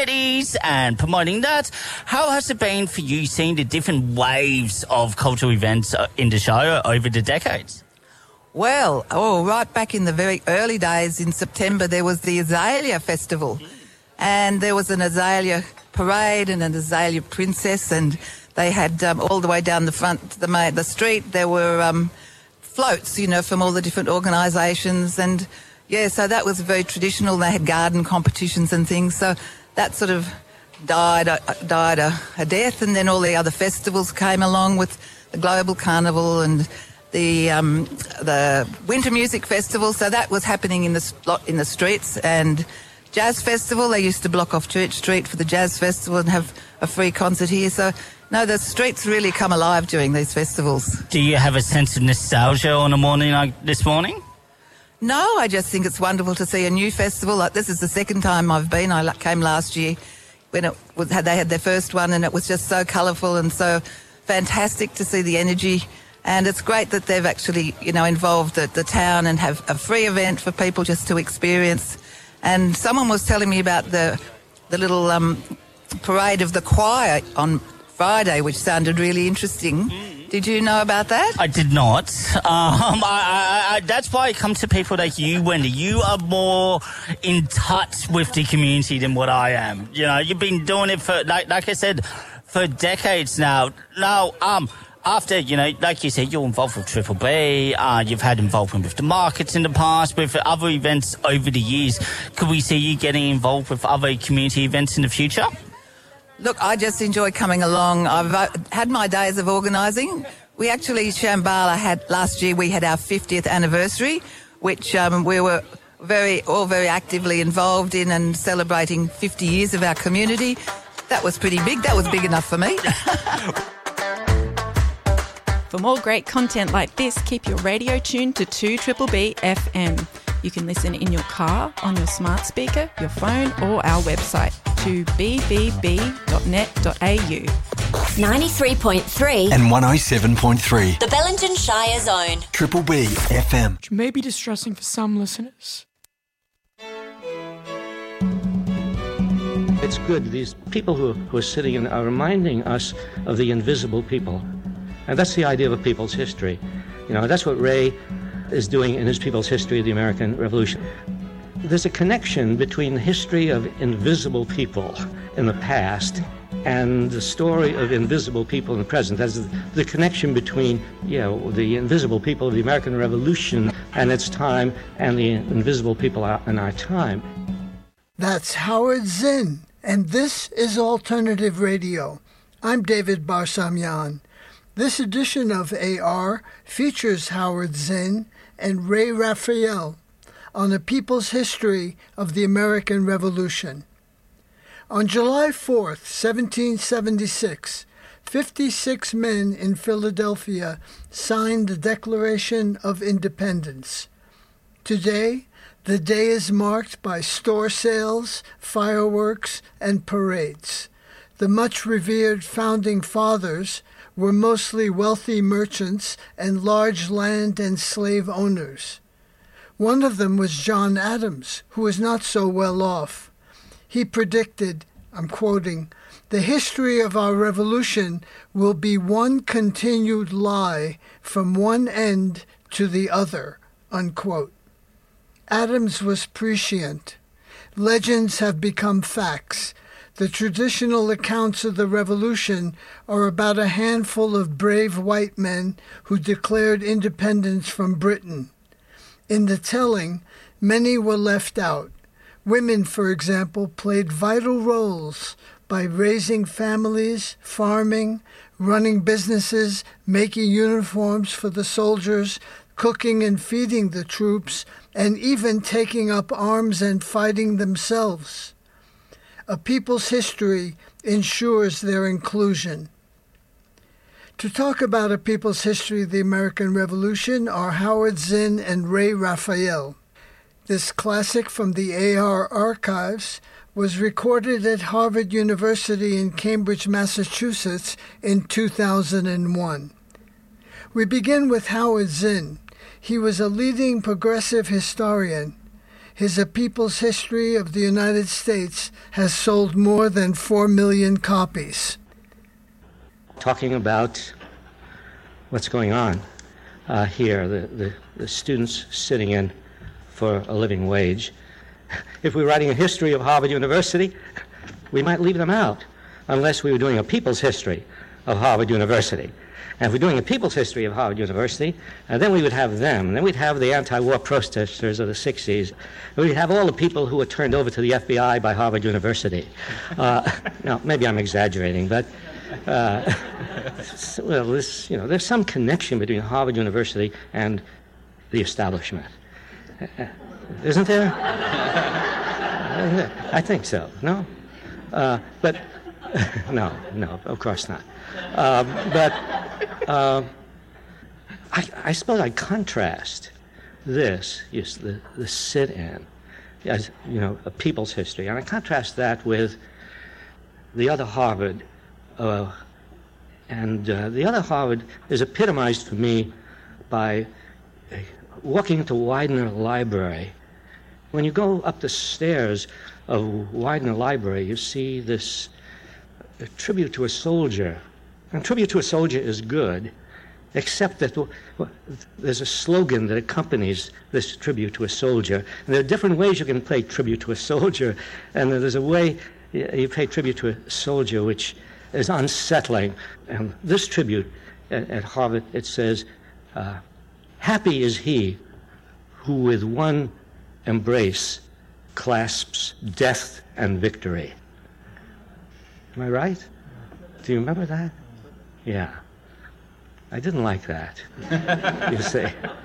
and promoting that. How has it been for you seeing the different waves of cultural events in the show over the decades? Well, right back in the very early days in September, there was the Azalea Festival, and there was an Azalea parade and an Azalea princess, and they had all the way down the front, the street, there were floats, from all the different organisations, and so that was very traditional. They had garden competitions and things, so that sort of died a death, and then all the other festivals came along with the Global Carnival and the Winter Music Festival. So that was happening in the streets, and Jazz Festival. They used to block off Church Street for the Jazz Festival and have a free concert here. So no, the streets really come alive during these festivals. Do you have a sense of nostalgia on a morning like this morning? No, I just think it's wonderful to see a new festival. Like, this is the second time I've been. I came last year when they had their first one, and it was just so colourful and so fantastic to see the energy. And it's great that they've actually, involved the town and have a free event for people just to experience. And someone was telling me about the little parade of the choir on Friday, which sounded really interesting. Did you know about that? I did not. That's why I come to people like you, Wendy. You are more in touch with the community than what I am. You've been doing it for, like I said, for decades now. Now, after, like you said, you're involved with Triple B, you've had involvement with the markets in the past, with other events over the years. Could we see you getting involved with other community events in the future? Look, I just enjoy coming along. I've had my days of organising. We actually, Shambhala last year we had our 50th anniversary, which we were very actively involved in and celebrating 50 years of our community. That was pretty big. That was big enough for me. For more great content like this, keep your radio tuned to 2BBB FM. You can listen in your car, on your smart speaker, your phone, or our website, 2bbb.net.au. 93.3 and 107.3. The Bellingen Shire Zone. Triple B FM. Which may be distressing for some listeners. It's good. These people who are sitting in are reminding us of the invisible people. And that's the idea of a people's history. That's what Ray is doing in his People's History of the American Revolution. There's a connection between the history of invisible people in the past and the story of invisible people in the present. That's the connection between, the invisible people of the American Revolution and its time and the invisible people in our time. That's Howard Zinn, and this is Alternative Radio. I'm David Barsamian. This edition of AR features Howard Zinn and Ray Raphael on a people's history of the American Revolution. On July 4th, 1776, 56 men in Philadelphia signed the Declaration of Independence. Today, the day is marked by store sales, fireworks, and parades. The much-revered Founding Fathers were mostly wealthy merchants and large land and slave owners. One of them was John Adams, who was not so well off. He predicted, I'm quoting, "The history of our revolution will be one continued lie from one end to the other," unquote. Adams was prescient. Legends have become facts. The traditional accounts of the Revolution are about a handful of brave white men who declared independence from Britain. In the telling, many were left out. Women, for example, played vital roles by raising families, farming, running businesses, making uniforms for the soldiers, cooking and feeding the troops, and even taking up arms and fighting themselves. A people's history ensures their inclusion. To talk about a people's history of the American Revolution are Howard Zinn and Ray Raphael. This classic from the AR archives was recorded at Harvard University in Cambridge, Massachusetts in 2001. We begin with Howard Zinn. He was a leading progressive historian. His A People's History of the United States has sold more than 4 million copies. Talking about what's going on here, the students sitting in for a living wage. If we were writing a history of Harvard University, we might leave them out, unless we were doing a people's history of Harvard University. And if we're doing a people's history of Harvard University, then we would have them. And then we'd have the anti-war protesters of the 60s. We'd have all the people who were turned over to the FBI by Harvard University. Now, maybe I'm exaggerating, but well, there's some connection between Harvard University and the establishment. Isn't there? I think so. No? But no, of course not. But I suppose I contrast this, the sit-in, as a people's history, and I contrast that with the other Harvard, and the other Harvard is epitomized for me by walking into Widener Library. When you go up the stairs of Widener Library, you see this tribute to a soldier. And tribute to a soldier is good, except that there's a slogan that accompanies this tribute to a soldier. And there are different ways you can pay tribute to a soldier, and there's a way you pay tribute to a soldier which is unsettling. And this tribute at Harvard, it says, happy is he who with one embrace clasps death and victory. Am I right? Do you remember that? Yeah. I didn't like that, you see.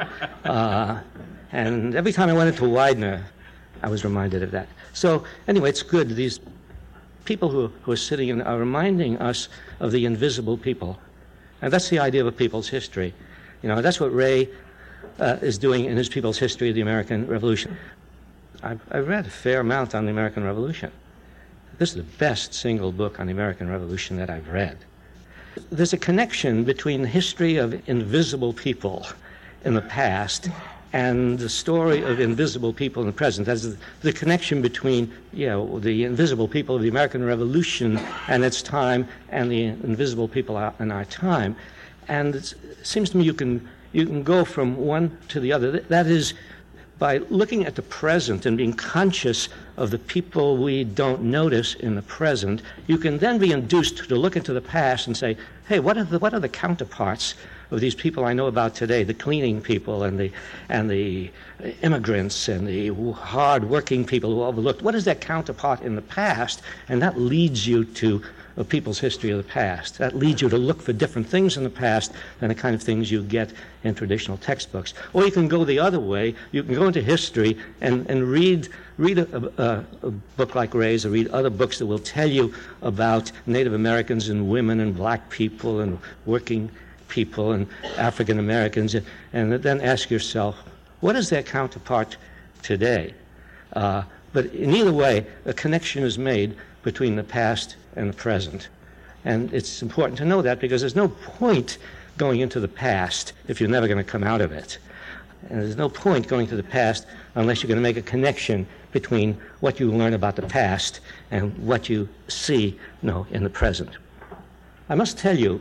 And every time I went into Widener, I was reminded of that. So anyway, it's good. These people who are sitting in are reminding us of the invisible people. And that's the idea of a people's history. That's what Ray is doing in his People's History of the American Revolution. I've read a fair amount on the American Revolution. This is the best single book on the American Revolution that I've read. There's a connection between the history of invisible people in the past and the story of invisible people in the present. That's the connection between, the invisible people of the American Revolution and its time and the invisible people in our time. And it seems to me you can go from one to the other. That is, by looking at the present and being conscious of the people we don't notice in the present, you can then be induced to look into the past and say, hey, what are the counterparts of these people I know about today, the cleaning people and the immigrants and the hard-working people who are overlooked? What is their counterpart in the past? And that leads you to a people's history of the past. That leads you to look for different things in the past than the kind of things you get in traditional textbooks. Or you can go the other way. You can go into history and read a book like Ray's, or read other books that will tell you about Native Americans and women and black people and working people and African Americans, and then ask yourself, what is their counterpart today? But in either way, a connection is made between the past and the present. And it's important to know that, because there's no point going into the past if you're never going to come out of it. And there's no point going to the past unless you're going to make a connection between what you learn about the past and what you see, in the present. I must tell you,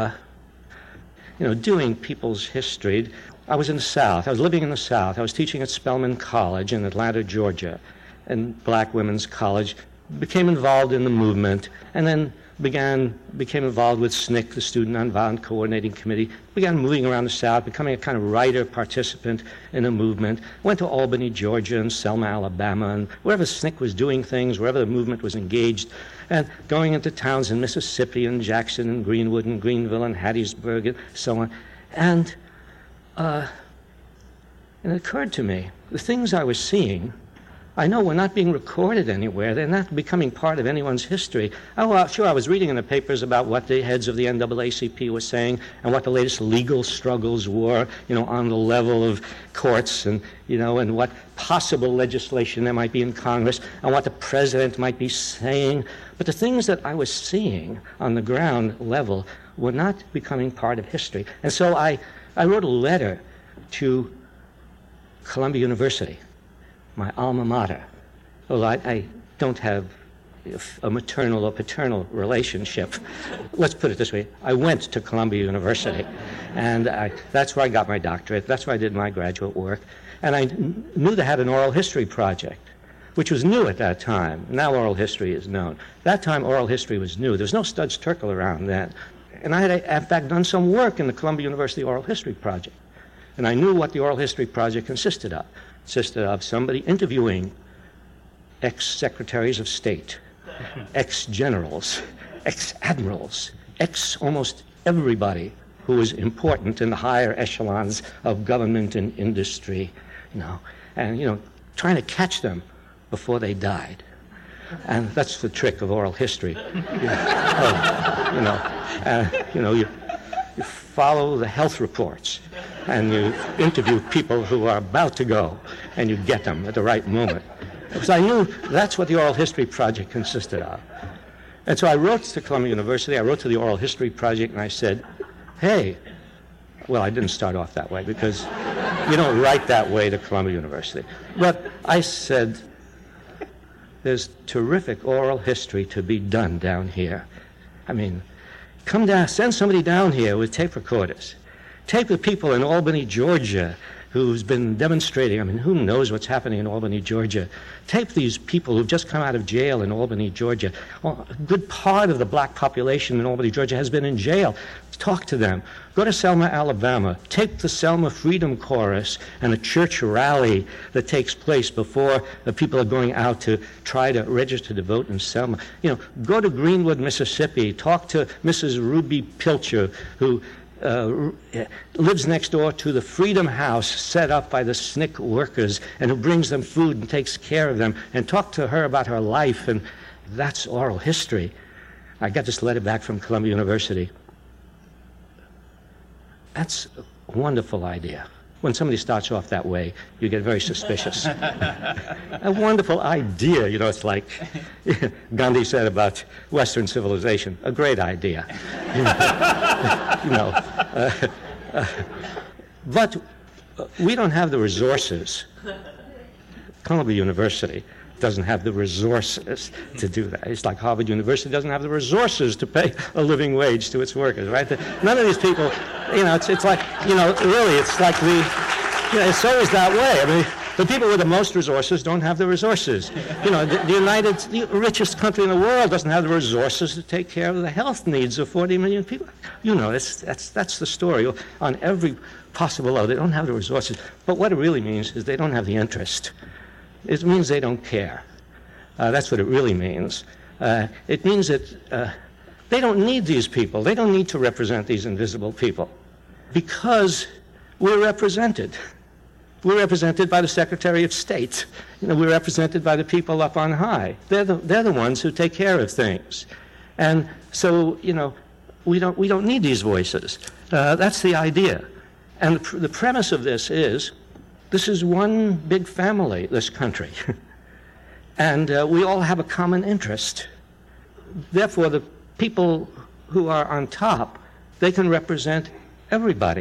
doing people's history, I was in the South. I was living in the South. I was teaching at Spelman College in Atlanta, Georgia, and Black Women's College. Became involved in the movement, and then became involved with SNCC, the Student Nonviolent Coordinating Committee, began moving around the South, becoming a kind of writer participant in a movement, went to Albany, Georgia, and Selma, Alabama, and wherever SNCC was doing things, wherever the movement was engaged, and going into towns in Mississippi and Jackson and Greenwood and Greenville and Hattiesburg and so on. And it occurred to me, the things I was seeing, I know were not being recorded anywhere. They're not becoming part of anyone's history. Sure, I was reading in the papers about what the heads of the NAACP were saying and what the latest legal struggles were, on the level of courts and what possible legislation there might be in Congress and what the president might be saying. But the things that I was seeing on the ground level were not becoming part of history. And so I wrote a letter to Columbia University, my alma mater. Well, I don't have a maternal or paternal relationship. Let's put it this way. I went to Columbia University, and that's where I got my doctorate. That's where I did my graduate work. And I knew they had an oral history project, which was new at that time. Now oral history is known. That time oral history was new. There was no Studs Terkel around then. And I had, in fact, done some work in the Columbia University Oral History Project. And I knew what the Oral History Project consisted of. It consisted of somebody interviewing ex-secretaries of state, ex-generals, ex-admirals, almost everybody who was important in the higher echelons of government and industry, and trying to catch them before they died. And that's the trick of oral history. You follow the health reports, and you interview people who are about to go, and you get them at the right moment. Because I knew that's what the Oral History Project consisted of. And so I wrote to Columbia University, I wrote to the Oral History Project, and I said, hey, well, I didn't start off that way, because you don't write that way to Columbia University. But I said, there's terrific oral history to be done down here. I mean, come down, send somebody down here with tape recorders. Tape the people in Albany, Georgia, who's been demonstrating. I mean, who knows what's happening in Albany, Georgia? Tape these people who've just come out of jail in Albany, Georgia. Well, a good part of the black population in Albany, Georgia has been in jail. Talk to them. Go to Selma, Alabama. Tape the Selma Freedom Chorus and a church rally that takes place before the people are going out to try to register to vote in Selma. Go to Greenwood, Mississippi. Talk to Mrs. Ruby Pilcher, who lives next door to the Freedom House set up by the SNCC workers, and who brings them food and takes care of them, and talk to her about her life. And that's oral history. I got this letter back from Columbia University. That's a wonderful idea. When somebody starts off that way, you get very suspicious. A wonderful idea, it's like Gandhi said about Western civilization. A great idea. But we don't have the resources. Columbia University doesn't have the resources to do that. It's like Harvard University doesn't have the resources to pay a living wage to its workers, right? None of these people, it's like, really, it's like it's always that way. I mean, the people with the most resources don't have the resources. The richest country in the world doesn't have the resources to take care of the health needs of 40 million people. That's the story on every possible level. They don't have the resources. But what it really means is they don't have the interest. It means they don't care. That's what it really means. It means that they don't need these people. They don't need to represent these invisible people, because we're represented. We're represented by the Secretary of State. We're represented by the people up on high. They're the ones who take care of things. And so, we don't need these voices. That's the idea. And the premise of this is one big family, this country. And we all have a common interest. Therefore, the people who are on top, they can represent everybody.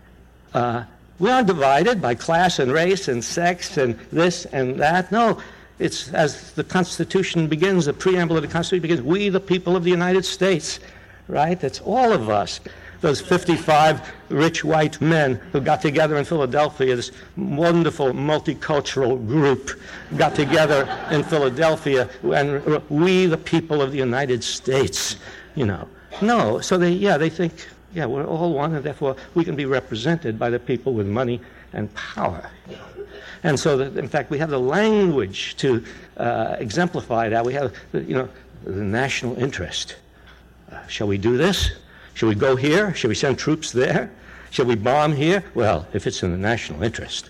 We aren't divided by class and race and sex and this and that. No, it's as the Constitution begins, the preamble of the Constitution begins, we the people of the United States, right? That's all of us. Those 55 rich white men who got together in Philadelphia, this wonderful multicultural group got together in Philadelphia, and we the people of the United States, No, so they think, we're all one, and therefore we can be represented by the people with money and power. And so, in fact, we have the language to exemplify that. We have, the national interest. Shall we do this? Shall we go here? Shall we send troops there? Shall we bomb here? Well, if it's in the national interest.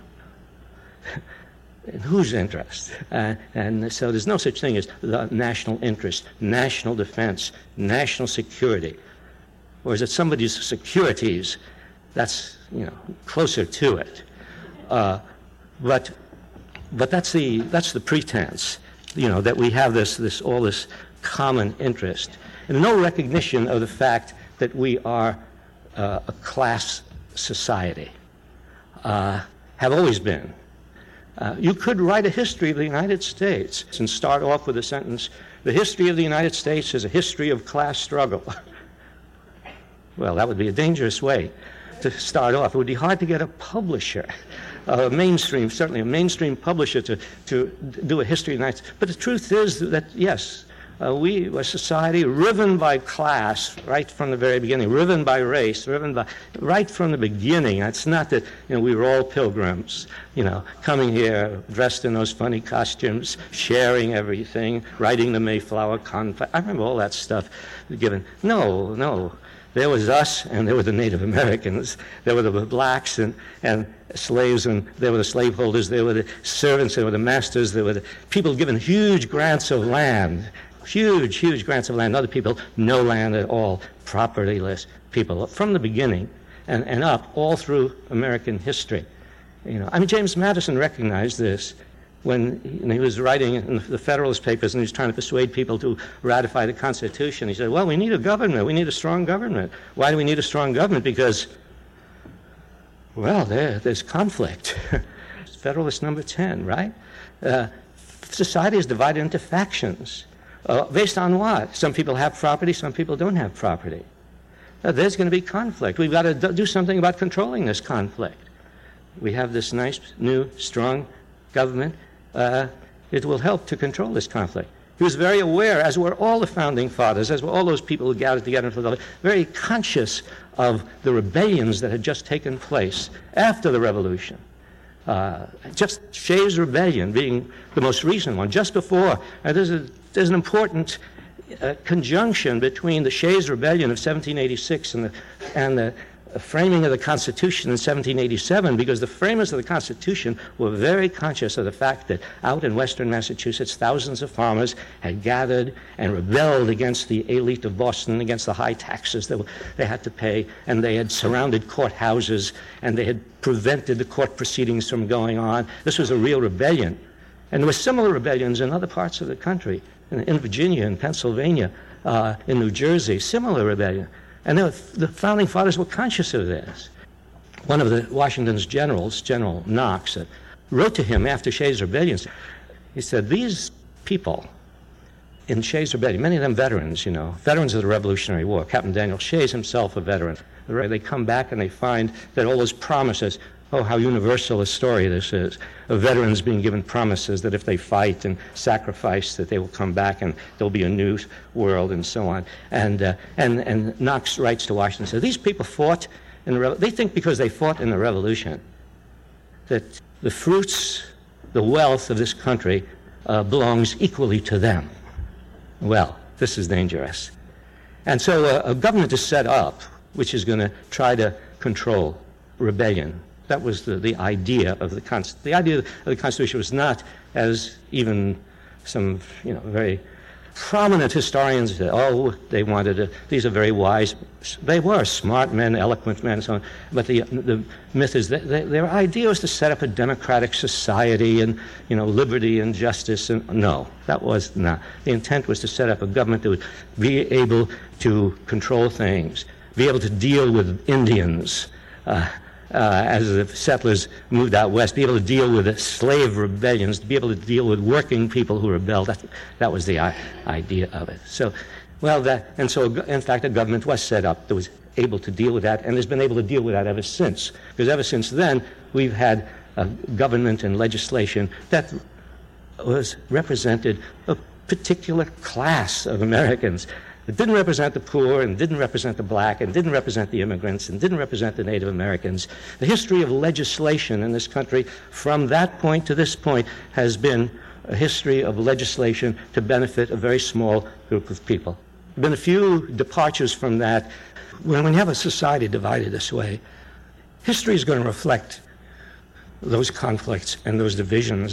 In whose interest? And so there's no such thing as the national interest, national defense, national security. Or is it somebody's securities? That's, closer to it. But that's the pretense, that we have this common interest, and no recognition of the fact that we are a class society, have always been. You could write a history of the United States and start off with a sentence, "The history of the United States is a history of class struggle." Well, that would be a dangerous way to start off. It would be hard to get a publisher, certainly a mainstream publisher to do a history of the United States. But the truth is that, yes, we were a society riven by class right from the very beginning, riven by race, right from the beginning. It's not that we were all pilgrims, coming here dressed in those funny costumes, sharing everything, riding the Mayflower Conflict. I remember all that stuff given. No. There was us, and there were the Native Americans. There were the blacks and slaves, and there were the slaveholders. There were the servants. There were the masters. There were the people given huge grants of land. Huge grants of land. Other people, no land at all. Propertyless people from the beginning and up all through American history. James Madison recognized this when he was writing in the Federalist Papers and he was trying to persuade people to ratify the Constitution. He said, well, we need a government. We need a strong government. Why do we need a strong government? Because, well, there's conflict. Federalist number 10, right? Society is divided into factions. Based on what? Some people have property, some people don't have property. There's going to be conflict. We've got to do something about controlling this conflict. We have this nice, new, strong government. It will help to control this conflict. He was very aware, as were all the founding fathers, as were all those people who gathered together in Philadelphia, very conscious of the rebellions that had just taken place after the Revolution. Just Shays' Rebellion being the most recent one, just before. There's an important conjunction between the Shays' Rebellion of 1786 and the framing of the Constitution in 1787, because the framers of the Constitution were very conscious of the fact that out in western Massachusetts, thousands of farmers had gathered and rebelled against the elite of Boston, against the high taxes that they had to pay, and they had surrounded courthouses, and they had prevented the court proceedings from going on. This was a real rebellion. And there were similar rebellions in other parts of the country, in Virginia, in Pennsylvania, in New Jersey, similar rebellion. And the founding fathers were conscious of this. One of Washington's generals, General Knox, wrote to him after Shays' Rebellion. He said, these people in Shays' Rebellion, many of them veterans, veterans of the Revolutionary War. Captain Daniel Shays himself a veteran. They come back and they find that all those promises, oh, how universal a story this is, of veterans being given promises that if they fight and sacrifice, that they will come back and there'll be a new world and so on. And Knox writes to Washington and says, these people fought in the Revolution. They think because they fought in the Revolution that the fruits, the wealth of this country belongs equally to them. Well, this is dangerous. And so a government is set up which is going to try to control rebellion. That was the idea of the Constitution. The idea of the Constitution was not, as even some very prominent historians said, they wanted these are very wise. They were smart men, eloquent men, and so on. But the myth is that their idea was to set up a democratic society and liberty and justice. And no, that was not. The intent was to set up a government that would be able to control things, be able to deal with Indians. As the settlers moved out west, be able to deal with the slave rebellions, to be able to deal with working people who rebelled. That was the idea of it. So, in fact, a government was set up that was able to deal with that, and has been able to deal with that ever since. Because ever since then, we've had a government and legislation that was represented a particular class of Americans. It didn't represent the poor, and didn't represent the black, and didn't represent the immigrants, and didn't represent the Native Americans. The history of legislation in this country from that point to this point has been a history of legislation to benefit a very small group of people. There have been a few departures from that. When you have a society divided this way, history is going to reflect those conflicts and those divisions.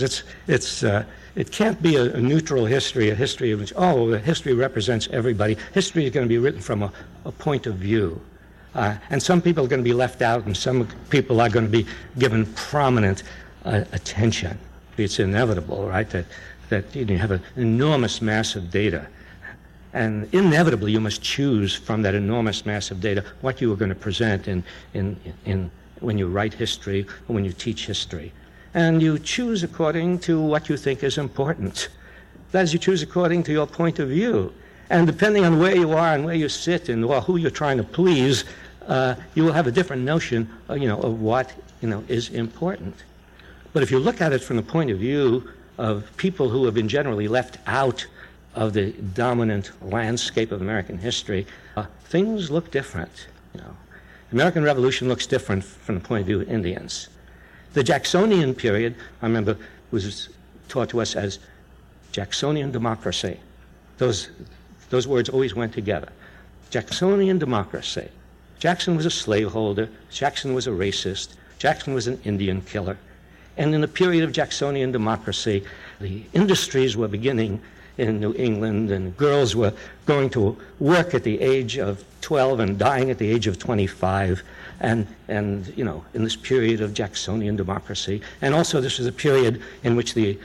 It can't be a neutral history, a history of which, the history represents everybody. History is going to be written from a point of view. And some people are going to be left out, and some people are going to be given prominent attention. It's inevitable, right, that you have an enormous mass of data. And inevitably, you must choose from that enormous mass of data what you are going to present in when you write history or when you teach history. and you choose according to what you think is important. That is, you choose according to your point of view. And depending on where you are and where you sit and who you're trying to please, you will have a different notion, of what, is important. But if you look at it from the point of view of people who have been generally left out of the dominant landscape of American history, things look different. The American Revolution looks different from the point of view of Indians. The Jacksonian period, I remember, was taught to us as Jacksonian democracy. Those words always went together. Jacksonian democracy. Jackson was a slaveholder. Jackson was a racist. Jackson was an Indian killer. And in the period of Jacksonian democracy, the industries were beginning in New England, and girls were going to work at the age of 12 and dying at the age of 25. And in this period of Jacksonian democracy. And also this was a period in which the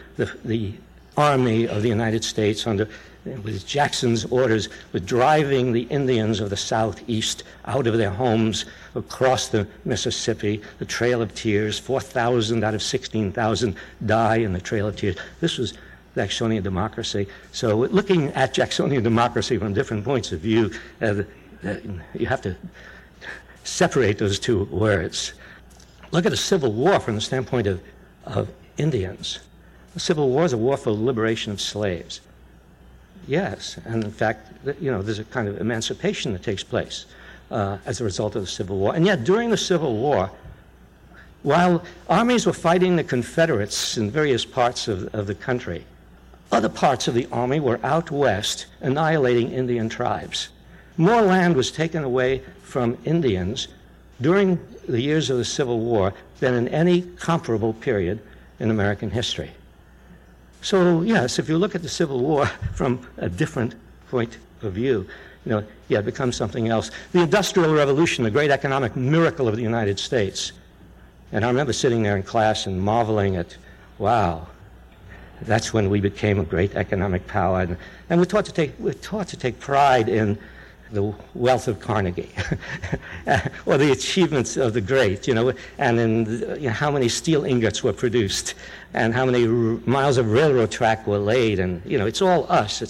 Army of the United States, with Jackson's orders, was driving the Indians of the Southeast out of their homes across the Mississippi, the Trail of Tears. 4,000 out of 16,000 die in the Trail of Tears. This was Jacksonian democracy. So looking at Jacksonian democracy from different points of view, you have to separate those two words. Look at the Civil War from the standpoint of Indians. The Civil War is a war for the liberation of slaves. Yes, and in fact, there's a kind of emancipation that takes place as a result of the Civil War. And yet, during the Civil War, while armies were fighting the Confederates in various parts of the country, other parts of the army were out west annihilating Indian tribes. More land was taken away from Indians during the years of the Civil War than in any comparable period in American history. So, yes, if you look at the Civil War from a different point of view, it becomes something else. The Industrial Revolution, the great economic miracle of the United States. And I remember sitting there in class and marveling at, wow, that's when we became a great economic power. And we're taught to take pride in the wealth of Carnegie, or the achievements of the great, and in how many steel ingots were produced, and how many miles of railroad track were laid, and it's all us.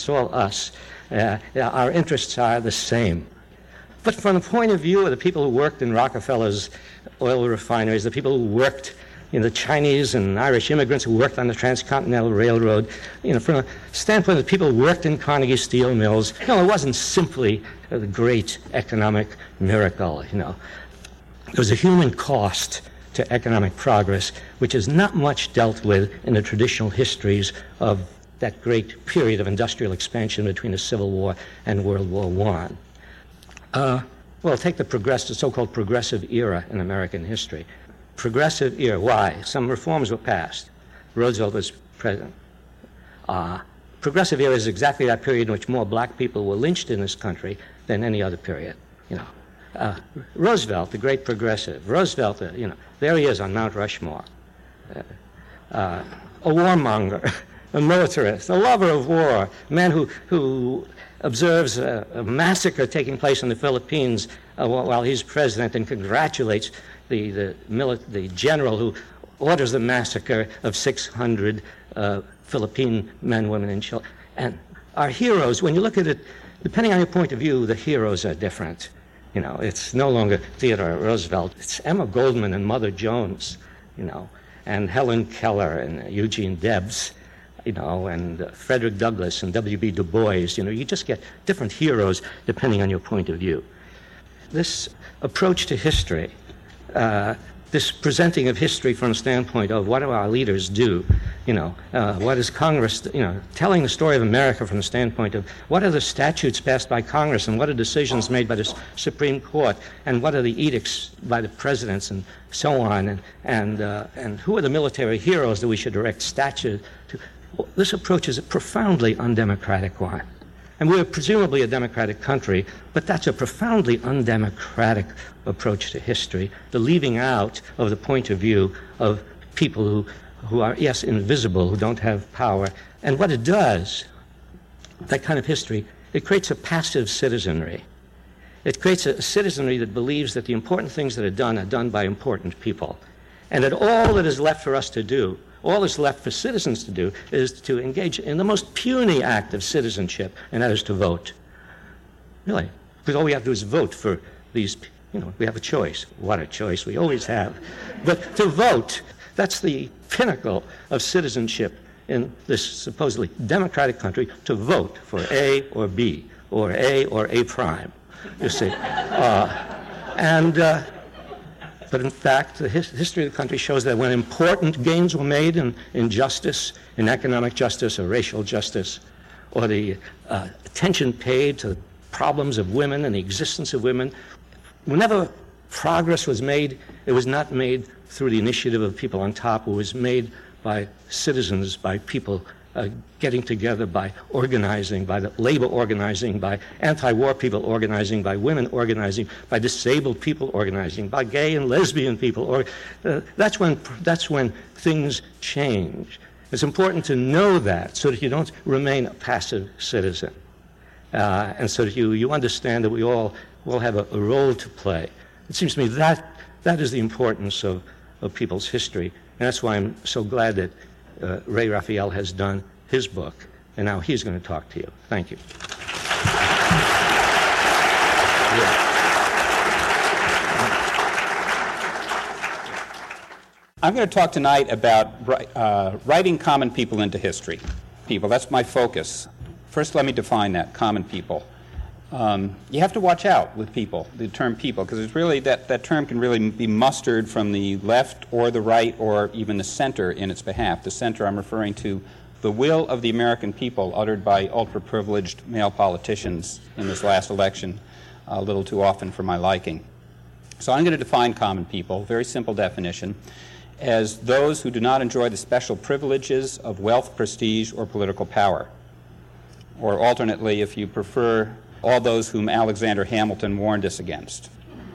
Our interests are the same. But from the point of view of the people who worked in Rockefeller's oil refineries, the people who worked the Chinese and Irish immigrants who worked on the Transcontinental Railroad, from a standpoint of the people who worked in Carnegie steel mills, it wasn't simply a great economic miracle, There was a human cost to economic progress, which is not much dealt with in the traditional histories of that great period of industrial expansion between the Civil War and World War I. Well, take the so-called progressive era in American history. Progressive era. Why? Some reforms were passed. Roosevelt was president. Progressive era is exactly that period in which more black people were lynched in this country than any other period. Roosevelt, the great progressive. Roosevelt, there he is on Mount Rushmore. A warmonger, a militarist, a lover of war, a man who observes a massacre taking place in the Philippines while he's president and congratulates the general who orders the massacre of 600 Philippine men, women, and children. And our heroes, when you look at it, depending on your point of view, the heroes are different. It's no longer Theodore Roosevelt. It's Emma Goldman and Mother Jones, and Helen Keller and Eugene Debs, and Frederick Douglass and W.B. Du Bois. You just get different heroes depending on your point of view. This approach to history, this presenting of history from a standpoint of what do our leaders do, what is Congress, telling the story of America from the standpoint of what are the statutes passed by Congress and what are decisions made by the Supreme Court and what are the edicts by the presidents and so on, and who are the military heroes that we should erect statues to. This approach is a profoundly undemocratic one. And we're presumably a democratic country, but that's a profoundly undemocratic approach to history, the leaving out of the point of view of people who are, yes, invisible, who don't have power. And what it does, that kind of history, it creates a passive citizenry. It creates a citizenry that believes that the important things that are done by important people. And that all that is left for us to do, all that's left for citizens to do, is to engage in the most puny act of citizenship, and that is to vote. Really. Because all we have to do is vote for these, we have a choice. What a choice we always have. But to vote, that's the pinnacle of citizenship in this supposedly democratic country, to vote for A or B, or A or A prime, you see. But in fact, the history of the country shows that when important gains were made in justice, in economic justice or racial justice, or the attention paid to problems of women and the existence of women, whenever progress was made, it was not made through the initiative of people on top. It was made by citizens, by people getting together, by organizing, by the labor organizing, by anti-war people organizing, by women organizing, by disabled people organizing, by gay and lesbian people. That's when things change. It's important to know that so that you don't remain a passive citizen, and so that you understand that we all have a role to play. It seems to me that is the importance of people's history. And that's why I'm so glad that Ray Raphael has done his book, and now he's going to talk to you. Thank you. I'm going to talk tonight about writing common people into history. People, that's my focus. First, let me define that, common people. You have to watch out with people, the term people, because it's really that term can really be mustered from the left or the right or even the center in its behalf. The center, I'm referring to the will of the American people uttered by ultra-privileged male politicians in this last election, a little too often for my liking. So I'm going to define common people, very simple definition, as those who do not enjoy the special privileges of wealth, prestige, or political power. Or alternately, if you prefer, all those whom Alexander Hamilton warned us against.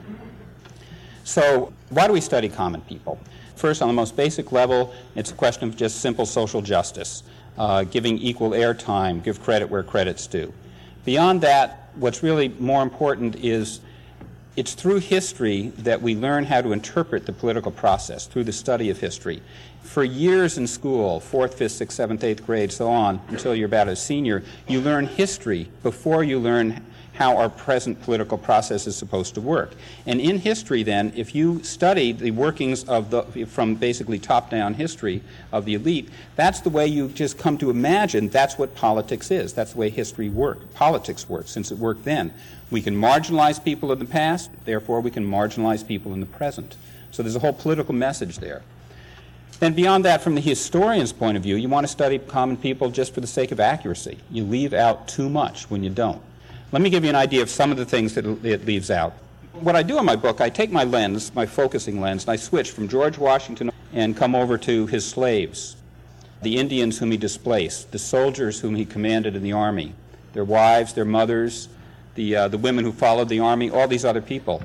So why do we study common people? First, on the most basic level, it's a question of just simple social justice, giving equal airtime, give credit where credit's due. Beyond that, what's really more important is it's through history that we learn how to interpret the political process, through the study of history. For years in school, 4th, 5th, 6th, 7th, 8th grade, so on, until you're about a senior, you learn history before you learn how our present political process is supposed to work. And in history, then, if you study the workings from basically top-down history of the elite, that's the way you just come to imagine that's what politics is. That's the way history worked. Politics works, since it worked then. We can marginalize people in the past, therefore we can marginalize people in the present. So there's a whole political message there. Then beyond that, from the historian's point of view, you want to study common people just for the sake of accuracy. You leave out too much when you don't. Let me give you an idea of some of the things that it leaves out. What I do in my book, I take my lens, my focusing lens, and I switch from George Washington and come over to his slaves, the Indians whom he displaced, the soldiers whom he commanded in the army, their wives, their mothers, the women who followed the army, all these other people.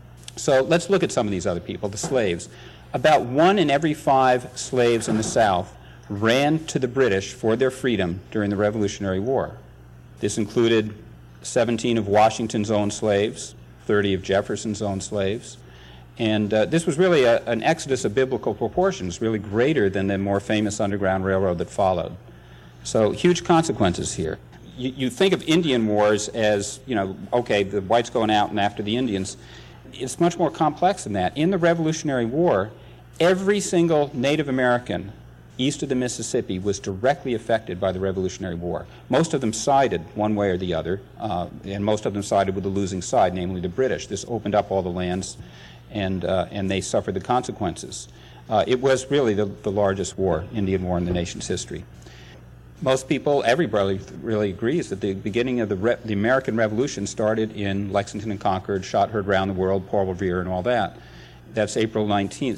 So let's look at some of these other people, the slaves. About 1 in every 5 slaves in the South ran to the British for their freedom during the Revolutionary War. This included 17 of Washington's own slaves, 30 of Jefferson's own slaves. And this was really an exodus of biblical proportions, really greater than the more famous Underground Railroad that followed. So huge consequences here. You think of Indian wars as, okay, the whites going out and after the Indians. It's much more complex than that. In the Revolutionary War, every single Native American east of the Mississippi was directly affected by the Revolutionary War. Most of them sided one way or the other, and most of them sided with the losing side, namely the British. This opened up all the lands, and they suffered the consequences. It was really the largest war, Indian War, in the nation's history. Most people, everybody really agrees that the beginning of the American Revolution started in Lexington and Concord, shot heard round the world, Paul Revere and all that. That's April 19th,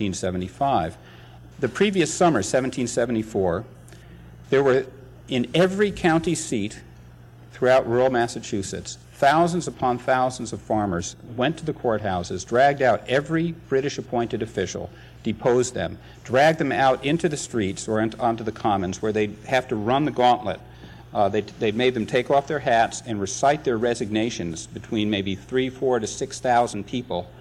1775. The previous summer, 1774, there were in every county seat throughout rural Massachusetts, thousands upon thousands of farmers went to the courthouses, dragged out every British appointed official, deposed them, dragged them out into the streets or onto the commons where they'd have to run the gauntlet. They'd made them take off their hats and recite their resignations between maybe 3,000, 4,000 to 6,000 people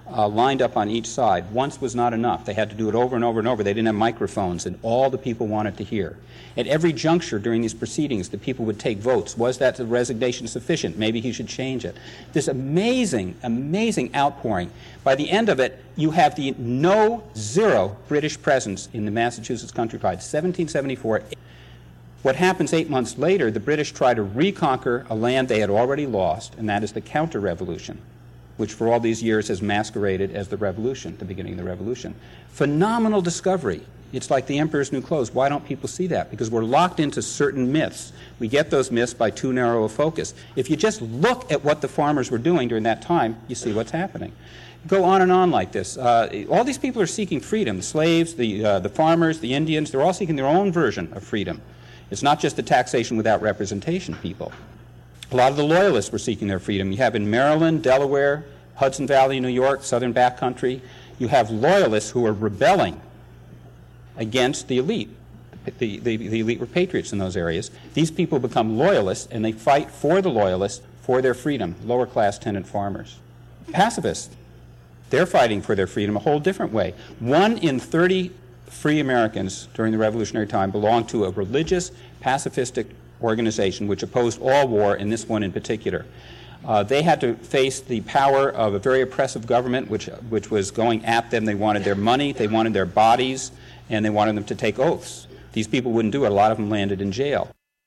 lined up on each side. Once was not enough. They had to do it over and over and over. They didn't have microphones, and all the people wanted to hear. At every juncture during these proceedings, the people would take votes. Was that resignation sufficient? Maybe he should change it. This amazing, amazing outpouring. By the end of it, you have the zero British presence in the Massachusetts Country Pride. 1774. What happens 8 months later, the British try to reconquer a land they had already lost, and that is the counter-revolution, which for all these years has masqueraded as the revolution, the beginning of the revolution. Phenomenal discovery. It's like the emperor's new clothes. Why don't people see that? Because we're locked into certain myths. We get those myths by too narrow a focus. If you just look at what the farmers were doing during that time, you see what's happening. Go on and on like this. All these people are seeking freedom. The slaves, the farmers, the Indians, they're all seeking their own version of freedom. It's not just the taxation without representation people. A lot of the Loyalists were seeking their freedom. You have in Maryland, Delaware, Hudson Valley, New York, Southern Backcountry, you have Loyalists who are rebelling against the elite. The elite were patriots in those areas. These people become Loyalists, and they fight for the Loyalists for their freedom, lower-class tenant farmers. Pacifists, they're fighting for their freedom a whole different way. 1 in 30 free Americans during the Revolutionary time belonged to a religious, pacifistic organization which opposed all war, and this one in particular. They had to face the power of a very oppressive government which was going at them. They wanted their money, they wanted their bodies, and they wanted them to take oaths. These people wouldn't do it. A lot of them landed in jail.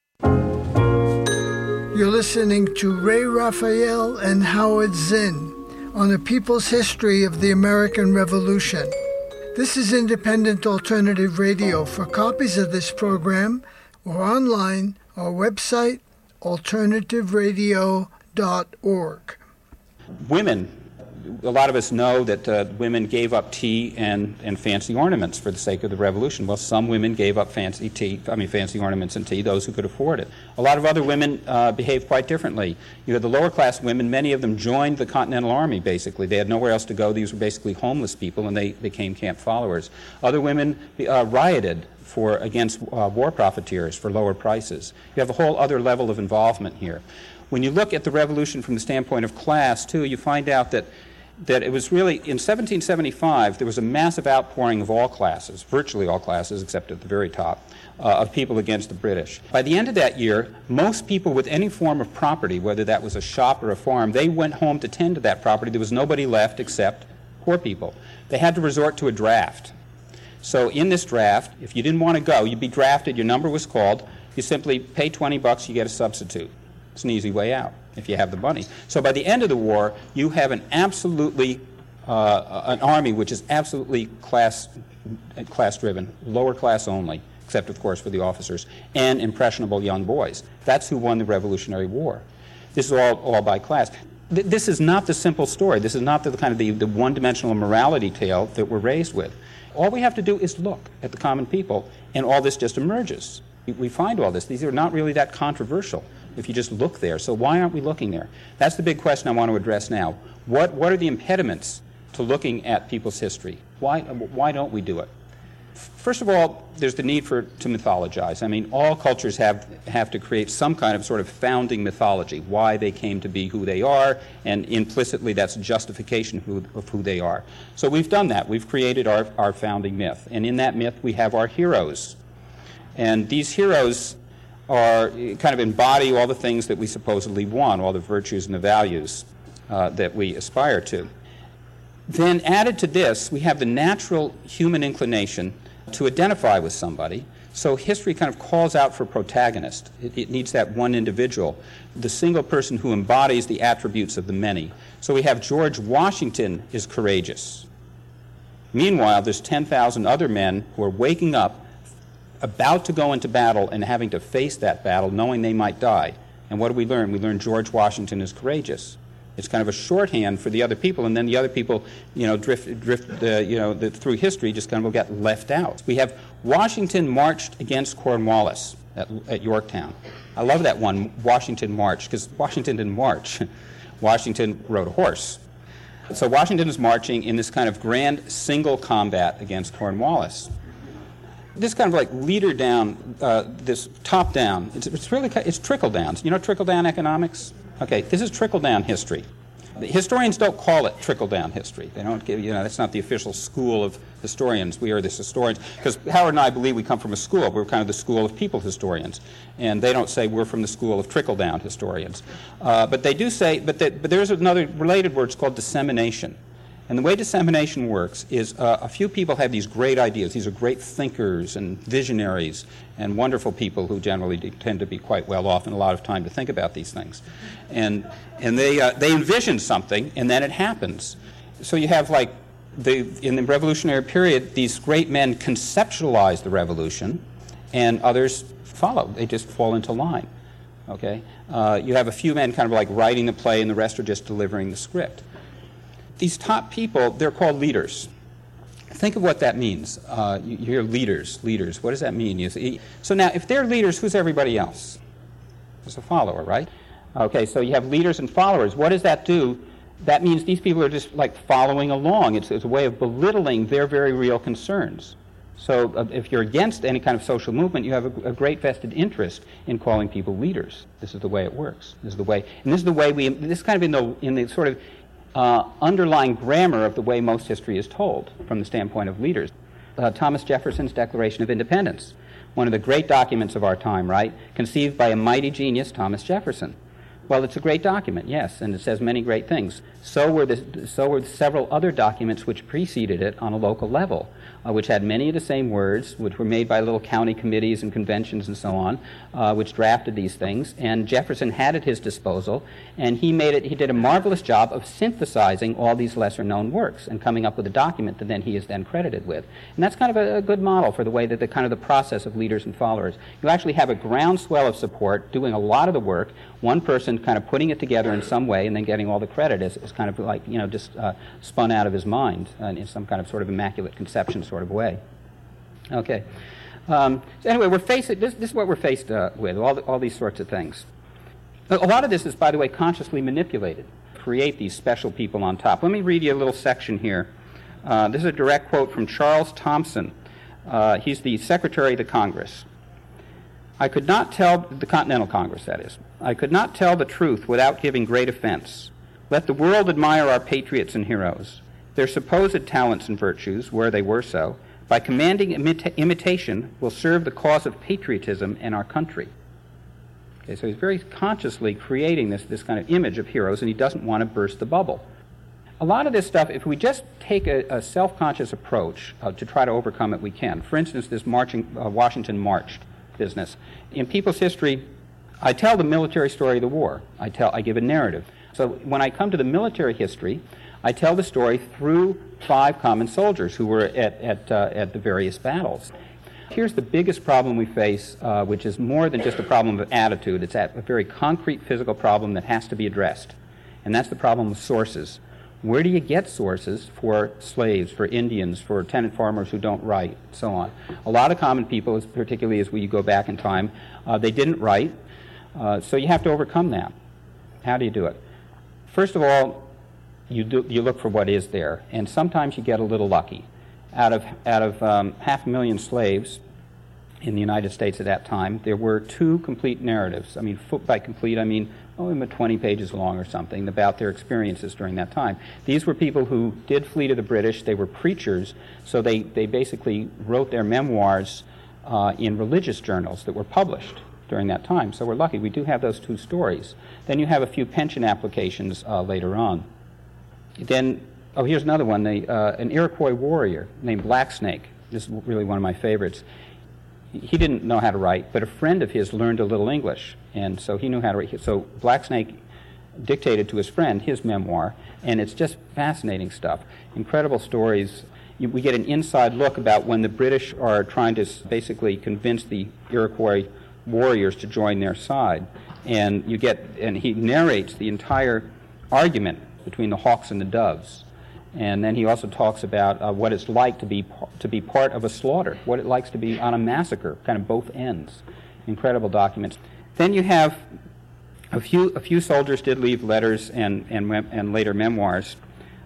You're listening to Ray Raphael and Howard Zinn on the People's History of the American Revolution. This is Independent Alternative Radio. For copies of this program or online, our website, alternativeradio.org. Women, a lot of us know that women gave up tea and fancy ornaments for the sake of the revolution. Well, some women gave up fancy ornaments and tea, those who could afford it. A lot of other women behaved quite differently. You know, the lower class women, many of them joined the Continental Army, basically. They had nowhere else to go. These were basically homeless people, and they became camp followers. Other women rioted against war profiteers for lower prices. You have a whole other level of involvement here. When you look at the revolution from the standpoint of class, too, you find out that it was really, in 1775, there was a massive outpouring of all classes, virtually all classes, except at the very top, of people against the British. By the end of that year, most people with any form of property, whether that was a shop or a farm, they went home to tend to that property. There was nobody left except poor people. They had to resort to a draft. So in this draft, if you didn't want to go, you'd be drafted, your number was called, you simply pay $20, you get a substitute. It's an easy way out if you have the money. So by the end of the war, you have an army which is absolutely class-driven, lower class only, except, of course, for the officers, and impressionable young boys. That's who won the Revolutionary War. This is all by class. This is not the simple story. This is not the kind of the one-dimensional morality tale that we're raised with. All we have to do is look at the common people, and all this just emerges. We find all this. These are not really that controversial if you just look there. So why aren't we looking there? That's the big question I want to address now. What are the impediments to looking at people's history? Why don't we do it? First of all, there's the need to mythologize. I mean, all cultures have to create some kind of sort of founding mythology, why they came to be who they are, and implicitly that's justification of who they are. So we've done that. We've created our founding myth. And in that myth, we have our heroes. And these heroes are kind of embody all the things that we supposedly want, all the virtues and the values that we aspire to. Then added to this, we have the natural human inclination to identify with somebody. So history kind of calls out for protagonist. It needs that one individual, the single person who embodies the attributes of the many. So we have George Washington is courageous. Meanwhile, there's 10,000 other men who are waking up, about to go into battle and having to face that battle, knowing they might die. And what do we learn? We learn George Washington is courageous. It's kind of a shorthand for the other people, and then the other people, drift through history, just kind of get left out. We have Washington marched against Cornwallis at Yorktown. I love that one, Washington marched, because Washington didn't march. Washington rode a horse. So Washington is marching in this kind of grand single combat against Cornwallis. This kind of like leader down, this top down, it's trickle downs. You know trickle down economics? Okay, this is trickle down history. The historians don't call it trickle-down history. They don't give, that's not the official school of historians. We are the historians. Because Howard and I believe we come from a school. We're kind of the school of people historians. And they don't say we're from the school of trickle-down historians. But they do say, but there's another related word. It's called dissemination. And the way dissemination works is a few people have these great ideas. These are great thinkers and visionaries and wonderful people who generally tend to be quite well off and a lot of time to think about these things. And they envision something, and then it happens. So you have, like, in the revolutionary period, these great men conceptualize the revolution, and others follow. They just fall into line. Okay? You have a few men kind of like writing the play, and the rest are just delivering the script. These top people, they're called leaders. Think of what that means. You hear leaders. What does that mean? So now, if they're leaders, who's everybody else? There's a follower, right? Okay, so you have leaders and followers. What does that do? That means these people are just like following along. It's a way of belittling their very real concerns. So if you're against any kind of social movement, you have a great vested interest in calling people leaders. This is the way it works. This is the way this is kind of in the sort of underlying grammar of the way most history is told from the standpoint of leaders. Thomas Jefferson's Declaration of Independence, one of the great documents of our time, right? Conceived by a mighty genius, Thomas Jefferson. Well, it's a great document, yes, and it says many great things. So were several other documents which preceded it on a local level, which had many of the same words, which were made by little county committees and conventions and so on, which drafted these things. And Jefferson had at his disposal, and he did a marvelous job of synthesizing all these lesser-known works and coming up with a document that he is then credited with. And that's kind of a good model for the way that the process of leaders and followers. You actually have a groundswell of support doing a lot of the work, one person kind of putting it together in some way and then getting all the credit is kind of like, just spun out of his mind in some kind of sort of immaculate conception sort of way. Okay. So anyway, this is what we're faced with, all these sorts of things. A lot of this is, by the way, consciously manipulated to create these special people on top. Let me read you a little section here. This is a direct quote from Charles Thompson. He's the Secretary of the Congress. I could not tell, the Continental Congress, that is, I could not tell the truth without giving great offense. Let the world admire our patriots and heroes, their supposed talents and virtues, where they were so, by commanding imitation will serve the cause of patriotism and our country. Okay, so he's very consciously creating this kind of image of heroes, and he doesn't want to burst the bubble. A lot of this stuff, if we just take a self-conscious approach to try to overcome it, we can. For instance, this Washington March business. In People's History, I tell the military story of the war. I give a narrative. So when I come to the military history, I tell the story through 5 common soldiers who were at the various battles. Here's the biggest problem we face, which is more than just a problem of attitude. It's a very concrete physical problem that has to be addressed. And that's the problem of sources. Where do you get sources for slaves, for Indians, for tenant farmers who don't write, so on? A lot of common people, particularly as we go back in time, they didn't write, so you have to overcome that. How do you do it? First of all, you look for what is there, and sometimes you get a little lucky. Out of 500,000 slaves in the United States at that time, there were 2 complete narratives. I mean, by complete, I mean 20 pages long or something, about their experiences during that time. These were people who did flee to the British. They were preachers, so they basically wrote their memoirs in religious journals that were published during that time. So we're lucky. We do have those 2 stories. Then you have a few pension applications later on. Then, here's another one. An Iroquois warrior named Black Snake. This is really one of my favorites. He didn't know how to write, but a friend of his learned a little English, and so he knew how to write. So Black Snake dictated to his friend his memoir, and it's just fascinating stuff. Incredible stories. We get an inside look about when the British are trying to basically convince the Iroquois warriors to join their side, and he narrates the entire argument between the hawks and the doves. And then he also talks about what it's like to be part of a slaughter, what it likes to be on a massacre, kind of both ends. Incredible documents. Then you have a few soldiers did leave letters and later memoirs.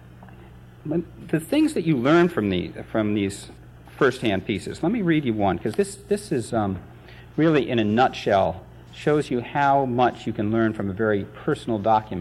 The things that you learn from these first-hand pieces. Let me read you one, because this is really, in a nutshell, shows you how much you can learn from a very personal document.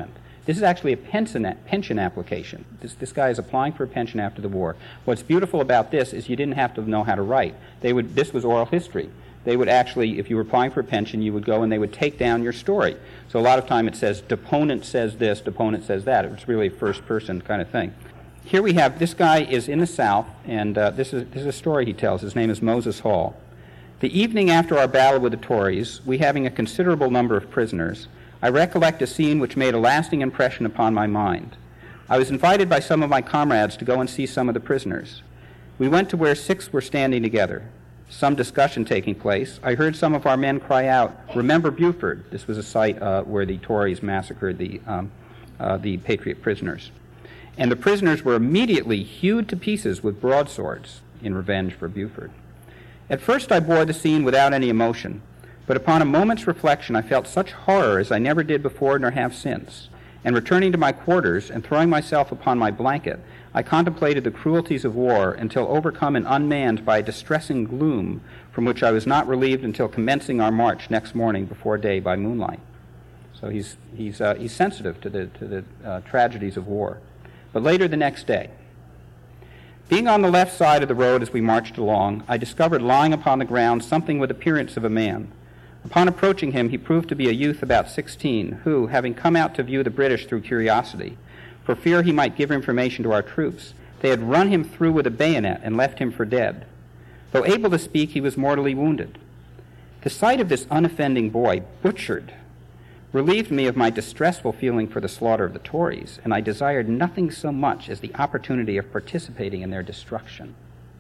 This is actually a pension application. This guy is applying for a pension after the war. What's beautiful about this is you didn't have to know how to write. This was oral history. They would actually, if you were applying for a pension, you would go and they would take down your story. So a lot of time it says, deponent says this, deponent says that. It's really a first-person kind of thing. Here we have, this guy is in the South, and this is a story he tells. His name is Moses Hall. The evening after our battle with the Tories, we having a considerable number of prisoners, I recollect a scene which made a lasting impression upon my mind. I was invited by some of my comrades to go and see some of the prisoners. We went to where 6 were standing together. Some discussion taking place, I heard some of our men cry out, "Remember Buford." This was a site where the Tories massacred the Patriot prisoners. And the prisoners were immediately hewed to pieces with broadswords in revenge for Buford. At first I bore the scene without any emotion, but upon a moment's reflection I felt such horror as I never did before nor have since, and returning to my quarters and throwing myself upon my blanket, I contemplated the cruelties of war until overcome and unmanned by a distressing gloom from which I was not relieved until commencing our march next morning before day by moonlight. So he's sensitive to the tragedies of war. But later the next day, being on the left side of the road as we marched along, I discovered lying upon the ground something with appearance of a man. Upon approaching him, he proved to be a youth about 16, who, having come out to view the British through curiosity, for fear he might give information to our troops, they had run him through with a bayonet and left him for dead. Though able to speak, he was mortally wounded. The sight of this unoffending boy, butchered, relieved me of my distressful feeling for the slaughter of the Tories, and I desired nothing so much as the opportunity of participating in their destruction.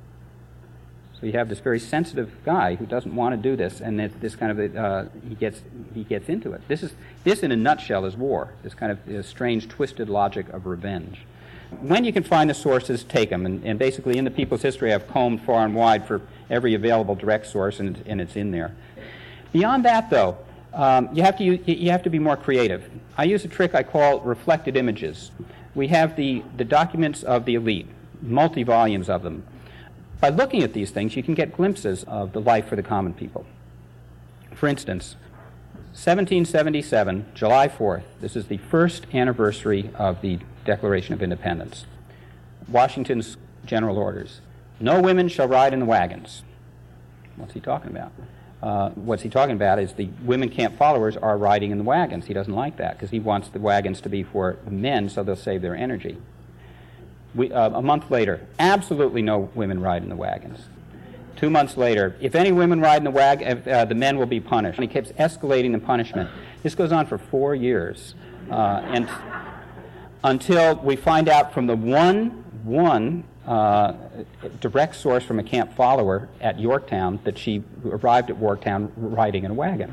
So you have this very sensitive guy who doesn't want to do this, and this kind of he gets into it. This in a nutshell is war. This kind of strange, twisted logic of revenge. When you can find the sources, take them. And basically, in the People's History, I've combed far and wide for every available direct source, and it's in there. Beyond that, though, you have to be more creative. I use a trick I call reflected images. We have the documents of the elite, multi-volumes of them. By looking at these things, you can get glimpses of the life for the common people. For instance, 1777, July 4th, this is the first anniversary of the Declaration of Independence. Washington's general orders. No women shall ride in the wagons. What's he talking about? What's he talking about is the women camp followers are riding in the wagons. He doesn't like that because he wants the wagons to be for men so they'll save their energy. A month later, absolutely no women ride in the wagons. 2 months later, if any women ride in the wagon, the men will be punished. And he keeps escalating the punishment. This goes on for 4 years, and until we find out from the one direct source from a camp follower at Yorktown that she arrived at Yorktown riding in a wagon.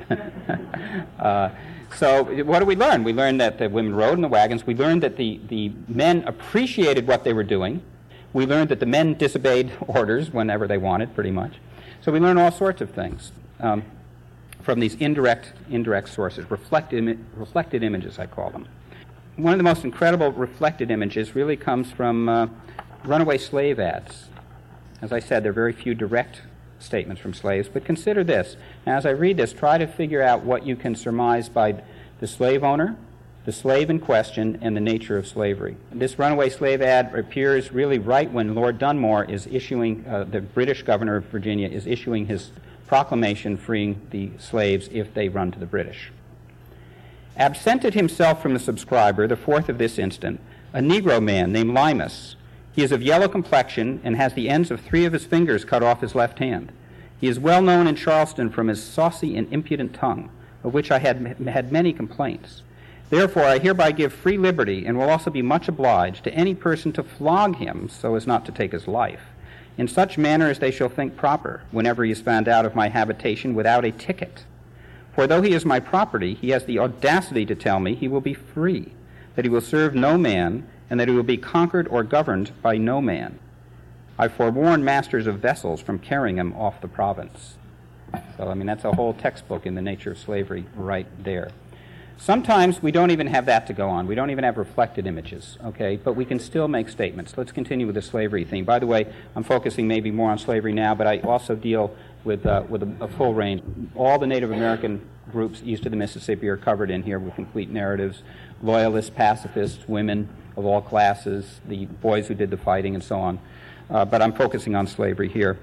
So what do we learn? We learned that the women rode in the wagons. We learned that the men appreciated what they were doing. We learned that the men disobeyed orders whenever they wanted, pretty much. So we learn all sorts of things from these indirect sources, reflected images, I call them. One of the most incredible reflected images really comes from runaway slave ads. As I said, there are very few direct statements from slaves, but consider this. Now, as I read this, try to figure out what you can surmise by the slave owner, the slave in question, and the nature of slavery. This runaway slave ad appears really right when Lord Dunmore is issuing, the British governor of Virginia is issuing his proclamation freeing the slaves if they run to the British. Absented himself from the subscriber, the fourth of this instant, a Negro man named Limas. He is of yellow complexion and has the ends of 3 of his fingers cut off his left hand. He is well known in Charleston from his saucy and impudent tongue, of which I had many complaints. Therefore, I hereby give free liberty and will also be much obliged to any person to flog him so as not to take his life, in such manner as they shall think proper, whenever he is found out of my habitation without a ticket. For though he is my property, he has the audacity to tell me he will be free, that he will serve no man, and that he will be conquered or governed by no man. I forewarn masters of vessels from carrying him off the province. So, that's a whole textbook in the nature of slavery right there. Sometimes we don't even have that to go on. We don't even have reflected images, okay? But we can still make statements. Let's continue with the slavery theme. By the way, I'm focusing maybe more on slavery now, but I also deal with a full range. All the Native American groups east of the Mississippi are covered in here with complete narratives. Loyalists, pacifists, women of all classes, the boys who did the fighting, and so on. But I'm focusing on slavery here.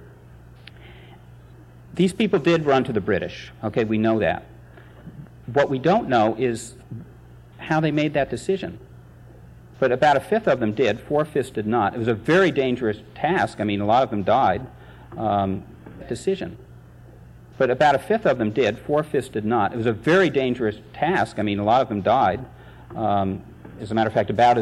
These people did run to the British. Okay, we know that. What we don't know is how they made that decision. But about a fifth of them did. 4/5 did not. It was a very dangerous task. I mean, a lot of them died. Decision. But about a fifth of them did. 4/5 did not. It was a very dangerous task. I mean, a lot of them died. As a matter of fact, about